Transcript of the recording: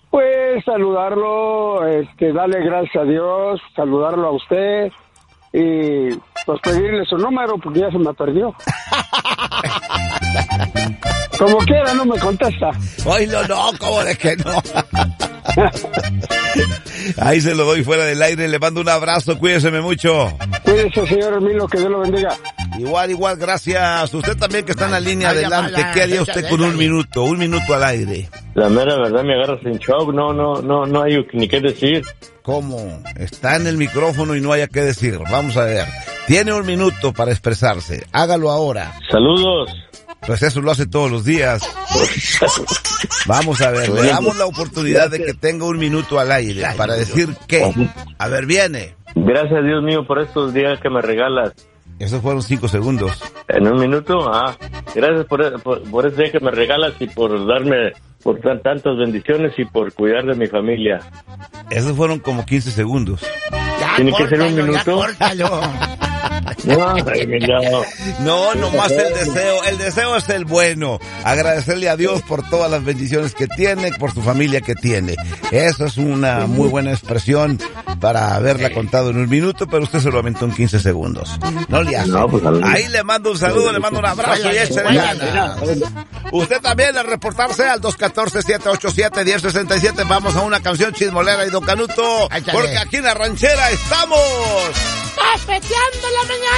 Pues saludarlo, darle gracias a Dios, saludarlo a usted y pues pedirle su número porque ya se me perdió. Como quiera, no me contesta. Oílo, no, ¿cómo de que no? Ahí se lo doy fuera del aire, le mando un abrazo, cuídese mucho. Cuídese, señor Emilio, que Dios lo bendiga. Igual, gracias. Usted también que está en la línea adelante, ¿qué haría usted con un minuto al aire? La mera verdad me agarra sin shock, no hay ni qué decir. ¿Cómo? Está en el micrófono y no haya qué decir. Vamos a ver. Tiene un minuto para expresarse. Hágalo ahora. Saludos. Pues eso lo hace todos los días. Vamos a ver, le damos la oportunidad de que tenga un minuto al aire para decir qué. A ver, viene. Gracias, Dios mío, por estos días que me regalas. Esos fueron 5 segundos. ¿En un minuto? Gracias por ese día que me regalas y por darme tantas bendiciones y por cuidar de mi familia. Esos fueron como 15 segundos. ¿Tiene que ser un minuto? No, nomás el deseo es el bueno. Agradecerle a Dios por todas las bendiciones que tiene, por su familia que tiene. Eso es una muy buena expresión para haberla contado en un minuto, pero usted se lo aventó en 15 segundos. No le hace. Ahí le mando un saludo, le mando un abrazo y échale ganas. Usted también al reportarse al 214-787-1067. Vamos a una canción chismolera y Don Canuto, porque aquí en la ranchera estamos ¡cafeteando la mañana!